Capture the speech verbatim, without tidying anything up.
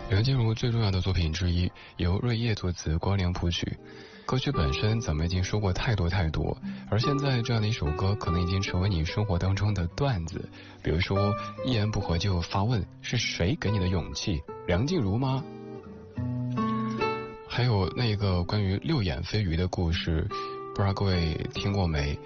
梁静茹最重要的作品之一，由瑞叶作词，光良谱曲。歌曲本身咱们已经说过太多太多，而现在这样的一首歌可能已经成为你生活当中的段子。比如说一言不合就发问，是谁给你的勇气？梁静茹吗？还有那个关于六眼飞鱼的故事，不知道各位听过没？